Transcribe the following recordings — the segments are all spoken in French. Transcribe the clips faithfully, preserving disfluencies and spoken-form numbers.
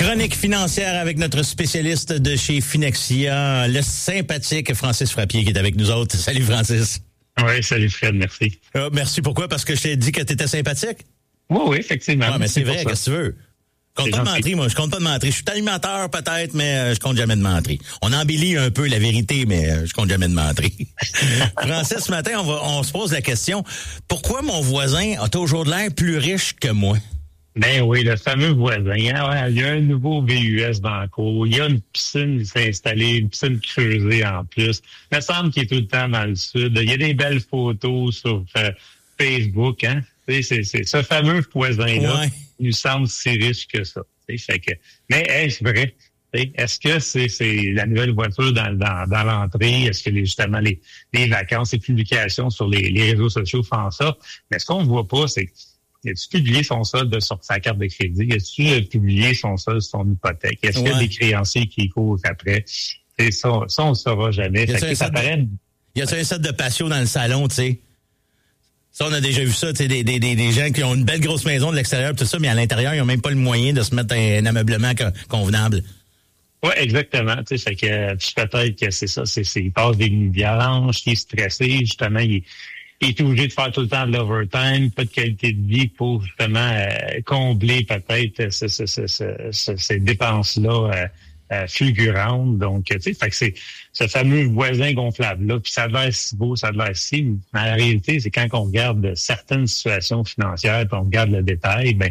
Chronique financière avec notre spécialiste de chez Finexia, le sympathique Francis Frappier qui est avec nous autres. Salut Francis. Oui, salut Fred, merci. Euh, merci, pourquoi? Parce que je t'ai dit que tu étais sympathique? Oui, oui, effectivement. Ouais, mais c'est vrai, qu'est-ce que tu veux? Je compte pas de mentir, moi. Je compte pas de mentir. Je suis animateur, peut-être, mais euh, je compte jamais de mentir. On embellit un peu la vérité, mais euh, je compte jamais de mentir. Francis, ce matin, on, va, on se pose la question, pourquoi mon voisin a toujours l'air plus riche que moi? Ben oui, le fameux voisin. Hein? Ouais, il y a un nouveau V U S dans le cours. Il y a une piscine qui s'est installée, une piscine creusée en plus. Il me semble qu'il est tout le temps dans le sud. Il y a des belles photos sur euh, Facebook. Hein? C'est, c'est, c'est ce fameux voisin-là. Ouais. Il nous semble si riche que ça. Fait que, mais hey, c'est vrai. Est-ce que c'est, c'est la nouvelle voiture dans, dans, dans l'entrée? Est-ce que les, justement les, les vacances et publications sur les, les réseaux sociaux font ça? Mais ce qu'on ne voit pas, c'est que as-tu publié son solde sur sa carte de crédit? As-tu publié son solde sur son hypothèque? Est-ce ouais. qu'il y a des créanciers qui courent après? Et ça, ça, on ne le saura jamais. Il y a, fait que ça paraît... de... y a un set de patio dans le salon, tu sais? Ça, on a déjà vu ça, tu sais, des, des, des gens qui ont une belle grosse maison de l'extérieur, tout ça, mais à l'intérieur, ils n'ont même pas le moyen de se mettre un, un ameublement convenable. Oui, exactement. Tu sais, fait que peut-être que c'est ça, c'est, c'est il passe des nuits blanches, il est stressé, justement, il est, il est obligé de faire tout le temps de l'overtime, pas de qualité de vie pour justement euh, combler peut-être ce, ce, ce, ce, ce, ces dépenses-là euh, euh, fulgurantes. Donc, tu sais, fait que c'est ce fameux voisin gonflable-là, puis ça a l'air si beau, ça a l'air si, mais la réalité, c'est quand on regarde certaines situations financières, puis on regarde le détail, ben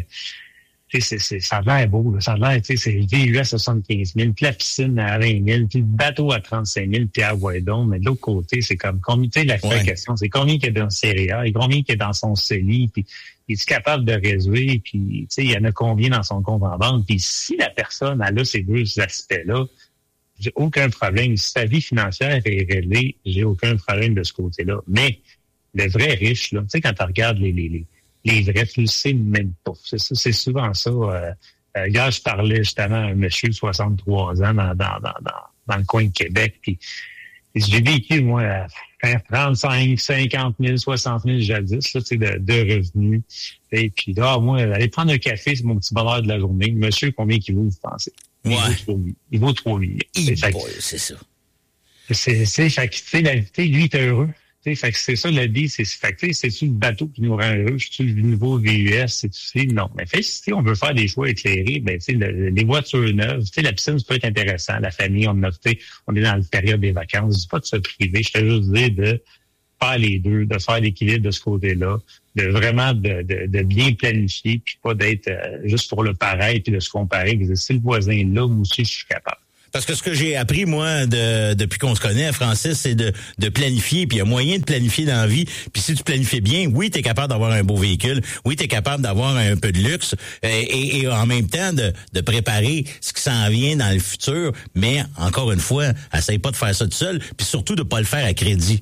tu sais, c'est, c'est, ça a l'air beau, là. Ça a l'air, tu sais, c'est le V U S à soixante-quinze mille, puis la piscine à vingt mille, puis le bateau à trente-cinq mille, puis à Hawaïdon. Mais de l'autre côté, c'est comme, combien, tu sais, la ouais. question, c'est combien qu'il y a dans le C R A, et combien qu'il y a dans son C E L I, puis il est capable de résoudre, puis, tu sais, il y en a combien dans son compte en banque. Puis si la personne, elle a ces deux aspects-là, j'ai aucun problème. Si sa vie financière est réglée, j'ai aucun problème de ce côté-là. Mais le vrai riche, là, tu sais, quand tu regardes les, les, les Les vrais, tu le sais même pas. C'est, ça, c'est souvent ça. Euh, euh, hier, je parlais justement à un monsieur de soixante-trois ans dans, dans, dans, dans, dans le coin de Québec. Puis j'ai vécu, moi, à faire trente-cinq, cinquante mille, soixante mille jadis, là, de, de revenus. Et puis là, moi, aller prendre un café, c'est mon petit bonheur de la journée. Monsieur, combien qu'il vaut, vous pensez? Il ouais. vaut trois mille. Il vaut trois mille. C'est, fait, c'est ça. C'est, c'est, fait que, tu sais, la vie, lui, il est heureux. Fait que c'est ça la vie, c'est fait que c'est-tu le bateau qui nous rend heureux, c'est-tu le nouveau V U S, c'est-tu non. Mais fait si on veut faire des choix éclairés, ben tu sais, le, les voitures neuves, tu sais, la piscine, ça peut être intéressant, la famille, on a on est dans la période des vacances, je dis pas de se priver, je te juste dire de faire les deux, de faire l'équilibre de ce côté-là, de vraiment de, de, de bien planifier, puis pas d'être euh, juste pour le pareil, puis de se comparer, de si le voisin est là, moi aussi je suis capable. Parce que ce que j'ai appris, moi, de, depuis qu'on se connaît, Francis, c'est de, de planifier. Puis il y a moyen de planifier dans la vie. Puis si tu planifies bien, oui, tu es capable d'avoir un beau véhicule. Oui, tu es capable d'avoir un peu de luxe. Et, et, et en même temps, de, de préparer ce qui s'en vient dans le futur. Mais, encore une fois, essaye pas de faire ça tout seul. Puis surtout, de pas le faire à crédit.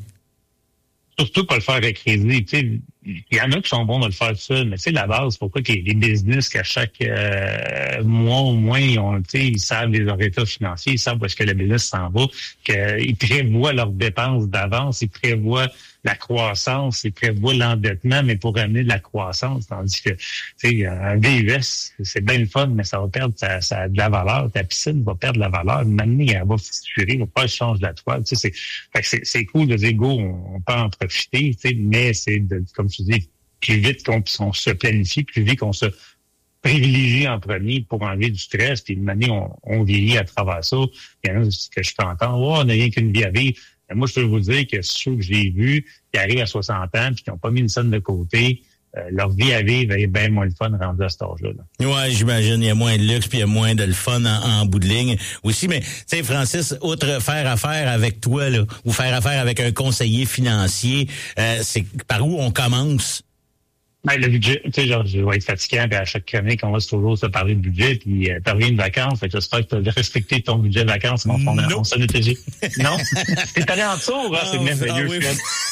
Surtout pas le faire à crédit. Tu sais, il y en a qui sont bons de le faire tout seul, mais tu sais, la base, pourquoi que les business qu'à chaque euh, mois au moins, ils ont, tu sais, ils savent les résultats financiers, ils savent où est-ce que le business s'en va, qu'ils prévoient leurs dépenses d'avance, ils prévoient la croissance, ils prévoient l'endettement, mais pour amener de la croissance, tandis que, tu sais, un V U S, c'est bien le fun, mais ça va perdre ça, ça, de la valeur. Ta piscine va perdre de la valeur. Maintenant, elle va fissurer, il va pas changer de la toile. Tu sais, c'est, fait que c'est, c'est cool de dire, go, on, on peut en profiter, tu sais, mais c'est de, comme tu dis, plus vite qu'on, on se planifie, plus vite qu'on se privilégie en premier pour enlever du stress, puis une année, on, on vieillit à travers ça. Il y en a que je peux entendre, oh, on n'a rien qu'une vie à vivre. Mais moi, je peux vous dire que ceux que j'ai vus qui arrivent à soixante ans puis qui n'ont pas mis une scène de côté, euh, leur vie à vivre est bien moins le fun rendu à cet âge-là. Là. Ouais, j'imagine, il y a moins de luxe puis il y a moins de le fun en, en bout de ligne aussi. Mais tu sais, Francis, outre faire affaire avec toi là, ou faire affaire avec un conseiller financier, euh, c'est par où on commence? Ben, le budget, tu sais, genre, je vais être fatiguant, puis à chaque chronique, on va toujours se parler de budget, puis euh, t'as rien de vacances, fait que j'espère que tu as respecté ton budget de vacances, mon fond, on s'en était dit. Non? T'es allé en dessous, hein? C'est merveilleux. Ah,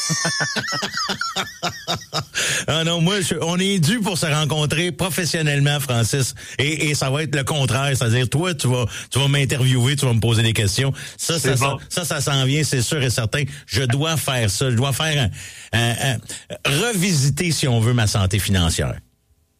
oui. Ah non, moi, je, on est dû pour se rencontrer professionnellement, Francis, et, et ça va être le contraire, c'est-à-dire, toi, tu vas, tu vas m'interviewer, tu vas me poser des questions. Ça, ça, bon. ça, ça, ça s'en vient, c'est sûr et certain. Je dois faire ça, je dois faire un, un, un revisiter, si on veut, ma santé financière.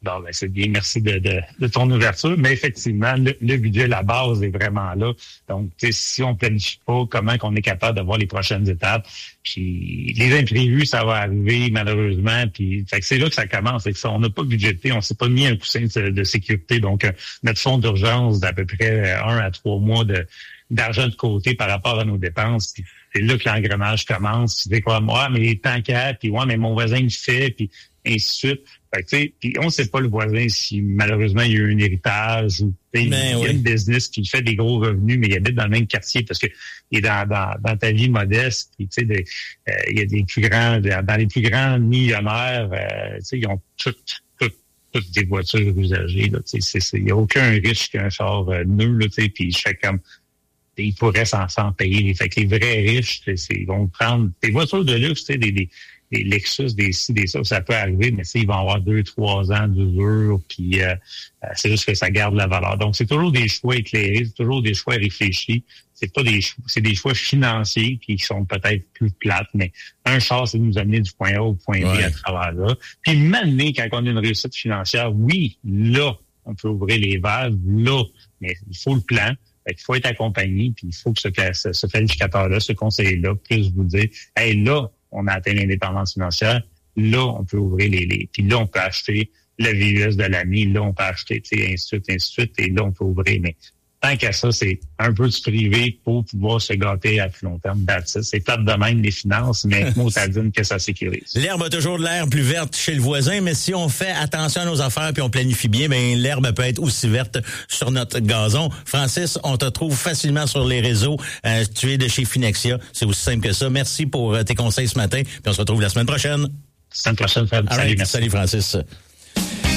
Bon, ben c'est bien, merci de, de, de ton ouverture. Mais effectivement, le, le budget, la base est vraiment là. Donc, si on planifie pas, comment qu'on est capable d'avoir les prochaines étapes? Puis les imprévus, ça va arriver malheureusement. Puis fait que c'est là que ça commence. C'est que ça, on n'a pas budgété, on s'est pas mis un coussin de, de sécurité. Donc, euh, notre fonds d'urgence d'à peu près un à trois mois de d'argent de côté par rapport à nos dépenses. Puis c'est là que l'engrenage commence. Tu dis quoi, moi, mais tant qu'à, puis ouais, mais mon voisin il fait, puis ainsi de suite. Fait que, tu sais, puis on ne sait pas le voisin si malheureusement il y a eu un héritage ou il y a oui. une business qui fait des gros revenus, mais il habite dans le même quartier parce que il est dans, dans, dans ta vie modeste. Puis tu sais, euh, il y a des plus grands, dans les plus grands millionnaires, euh, tu sais, ils ont toutes, toutes, toutes des voitures usagées. Là, tu sais, il n'y a aucun riche qui a un char euh, neuf, là, tu sais, puis je fais comme ils pourraient s'en, s'en payer. Fait que les vrais riches, c'est, ils vont prendre des voitures de luxe, tu sais, des, des des Lexus, des ci, des ça, ça peut arriver, mais ils vont avoir deux, trois ans d'usure, puis euh, c'est juste que ça garde la valeur. Donc, c'est toujours des choix éclairés, c'est toujours des choix réfléchis. C'est pas des choix, c'est des choix financiers qui sont peut-être plus plates, mais un char, c'est de nous amener du point A au point B ouais. à travers là. Puis maintenant, quand on a une réussite financière, oui, là, on peut ouvrir les valves, là, mais il faut le plan. Fait qu'il faut être accompagné, puis il faut que ce, ce, ce planificateur-là, ce conseiller-là, puisse vous dire, hey, là, on a atteint l'indépendance financière, là, on peut ouvrir les, les puis là, on peut acheter le V U S de l'ami, là, on peut acheter, tu sais, ainsi de suite, ainsi de suite, et là, on peut ouvrir. Mais tant qu'à ça, c'est un peu du privé pour pouvoir se gâter à plus long terme. C'est plate de même, les finances, mais moi, ça dit que ça sécurise. L'herbe a toujours de l'air plus verte chez le voisin, mais si on fait attention à nos affaires puis on planifie bien, ben l'herbe peut être aussi verte sur notre gazon. Francis, on te trouve facilement sur les réseaux. Euh, tu es de chez Finexia. C'est aussi simple que ça. Merci pour tes conseils ce matin, puis on se retrouve la semaine prochaine. La semaine prochaine, Fred. Salut, right. Salut, Francis.